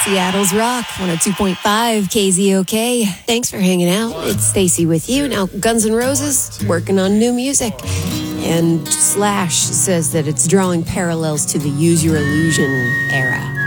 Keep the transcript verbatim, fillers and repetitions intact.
Seattle's Rock, one oh two point five K Z O K. Thanks for hanging out. It's Stacy with you. Now, Guns N' Roses, working on new music. And Slash says that it's drawing parallels to the Use Your Illusion era.